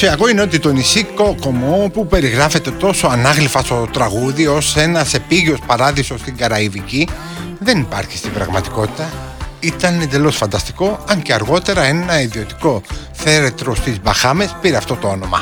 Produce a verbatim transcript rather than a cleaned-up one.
εντυπωσιακό είναι ότι το νησί Κόκομο, που περιγράφεται τόσο ανάγλυφα στο τραγούδι ως ένας επίγειος παράδεισος στην Καραϊβική, δεν υπάρχει στην πραγματικότητα. Ήταν εντελώς φανταστικό, αν και αργότερα ένα ιδιωτικό θέρετρο στις Μπαχάμες πήρε αυτό το όνομα.